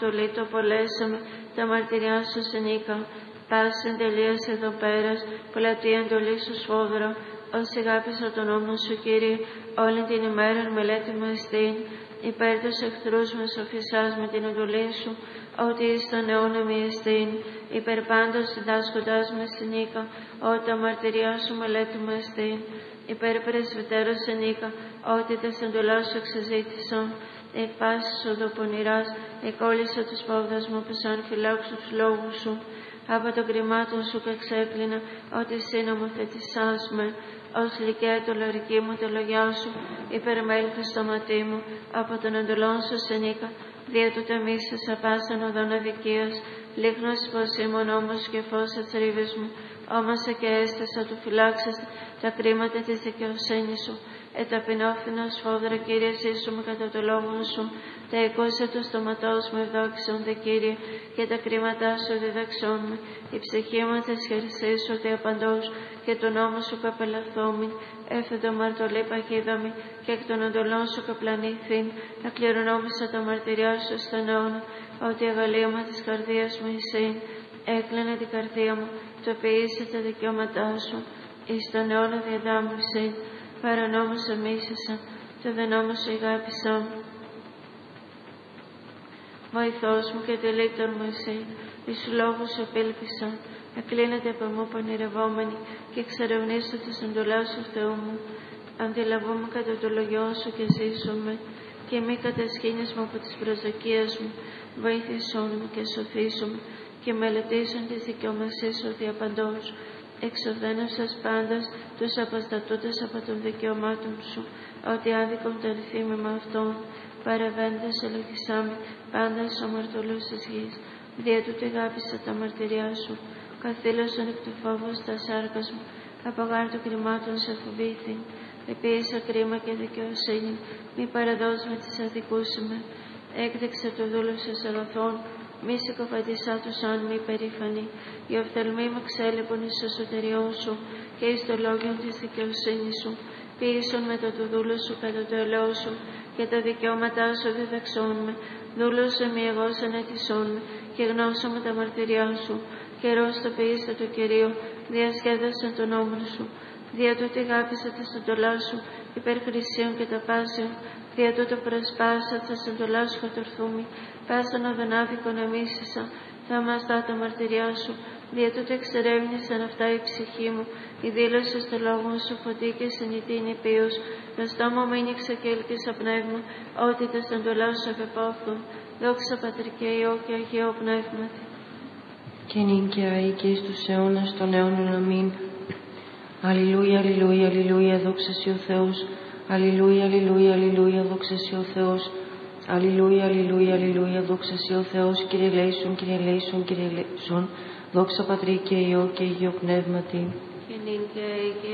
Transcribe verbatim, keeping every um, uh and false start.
Το λίτο απολέσαμε, τα μαρτυριά σου συνήκα. Πάση εντελείας εδώ πέρας, πλατεία εντολή σου σφόδρα. Όσοι αγάπησα τον νόμο σου, Κύριε, όλη την ημέρα μελέτη μου εστίν. Υπέρ τους εχθρούς με σοφισάς με την εντολή σου, ότι εις τον αιώνα μη εστίν. Υπέρ πάντως διδάσκοντάς με συνήκα, ότι τα μαρτυριά σου μελέτη μου εστίν. Υπέρ πρεσβυτέρως συνήκα, ότι τα εντολά σου εξεζήτησαν. Εκ πάσης οδοπονηράς, εκόλλησα τους πόδας μου που σαν φυλάξου τους λόγους σου. Από των κρυμάτων σου και ξέκλεινα, ότι εσύ νομοθετησάς με. Ως λυκαία το λογική μου τα λόγια σου, υπερμέλθει στο ματί μου. Από τον εντολών σου συνήκα, δια του τεμίσασα πάσαν οδόν αδικίας. Λίγνος πως ήμουν όμως και φως της ρήβης μου. Όμως και έστασα του φυλάξας τα κρίματα της δικαιοσύνης σου. Εταπεινόφθηνα σφόδρα, Κύριε, ζήσου με κατά το λόγο σου. Τα εικόσα του στοματός μου ευδόξονται, Κύριε, και τα κρίματά σου διδαξών με. Η ψυχή μου θα σχερσίσει ότι απαντός και τον νόμο σου καπελαθόμην. Έφεδο μαρτωλή παγίδαμη και εκ των εντολών σου καπλανήθην. Τα κληρονόμησα τα μαρτυριά σου στον αιώνα, ότι αγαλίωμα της καρδίας μου εισήν. Έκλαινε την καρδία μου, το ποιήσε τα δικαιώματά σου. Εις τον αιώνα διαδάμωσιν. Παρανόμωσα μίσασα, το δε νόμο σου αγάπησα. Βοηθός μου και τελείτων μου εσύ, εις σου λόγου σου απέλπισα. Εκλίνεται από μου πονηρευόμενη και εξερευνήσω τις εντολάς σου, Θεού μου. Αντιλαβούμε κατά το λογιό σου και ζήσουμε, και μη κατασχήνεις μου από τις προσδοκίες μου. Βοήθησόν μου και σωθήσουν και μελετήσουν τις δικαιομασίες σου διαπαντός. Εξοδένευσας πάντας τους αποστατούντες από των δικαιωμάτων σου, ότι άδικον τα ρυθίμη με αυτόν. Παραβέντες ελογισάμι πάντα στους αμαρτωλούς της γης. Δια τούτη αγάπησα τα μαρτυριά σου. Καθήλωσον εκ του φόβου στα σάρκας μου. Από γάρ των κρυμάτων σε φοβήθην. Επίησα κρίμα και δικαιοσύνη. Μη παραδώσει με τις αδικούσιμε. Έκδεξε το δούλο σας αγαθών. Μη συκοφαντήσά τους αν μη περήφανοι. Οι οφθαλμοί μου ξέλεπουν εις το εσωτεριό σου και εις το λόγιο της δικαιοσύνης σου. Ποιήσον μετά το δούλο σου κατά το ελαιό σου και τα δικαιώματά σου διδαξών με. Δούλωσε μη εγώ σαν αιτησόν με και γνώσω με τα μαρτυριά σου. Καιρός το ποιήστε το Κυρίο, διασκέδασε τον νόμο σου. Δια τούτη αγάπησα τα στοντολά σου υπέρ χρυσίων και τα πάσεων. Δια τούτο προσπάσα τα στοντολά σου κατορθούμη. Πάσαν οδονάδικον εμίσησα, θαυμαστά τα μαρτυριά σου. Δια τούτο εξερεύνησαν αυτά η ψυχή μου. Η δήλωση στο λόγο σου φωτί και συνητή είναι πίος. Το στόμα μου άνοιξε και έλκυσα πνεύμα, ότι τα στοντολά σου απεπόφθουν. Δόξα Πατρί και Υιό και Αγίο Πνεύματι. Και νυν και αεί και εις τους αιώνας των αιώνων αμήν. Αλληλούια, αλληλούια, αλληλούια, δόξα σοι ο Θεός. Αλληλούια, αλληλούια, αλληλούια, δόξα σοι ο Θεός. Αλληλούια, αλληλούια, αλληλούια, δόξα σοι ο Θεός. Κύριε ελέησον, Κύριε ελέησον, Κύριε ελέησον. Δόξα Πατρί και Υιό και Αγίο Πνεύματι. Και νυν και αεί και